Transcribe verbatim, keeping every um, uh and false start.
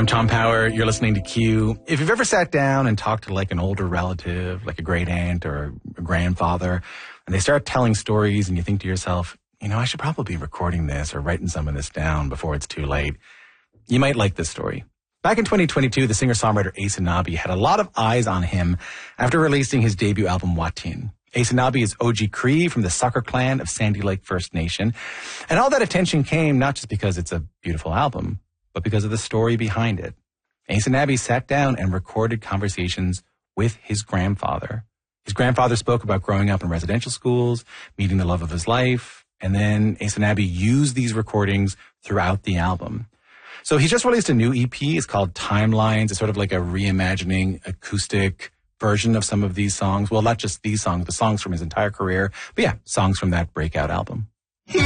I'm Tom Power. You're listening to Q. If you've ever sat down and talked to like an older relative, like a great aunt or a grandfather, and they start telling stories and you think to yourself, you know, I should probably be recording this or writing some of this down before it's too late. You might like this story. Back in twenty twenty-two, the singer-songwriter Ace Anabi had a lot of eyes on him after releasing his debut album, Watin. Ace Anabi is O G Cree from the Sucker Clan of Sandy Lake First Nation. And all that attention came not just because it's a beautiful album, but because of the story behind it. Ace Anabi sat down and recorded conversations with his grandfather. His grandfather spoke about growing up in residential schools, meeting the love of his life, and then Ace Anabi used these recordings throughout the album. So he just released a new E P. It's called Timelines. It's sort of like a reimagining acoustic version of some of these songs. Well, not just these songs, but songs from his entire career. But yeah, songs from that breakout album.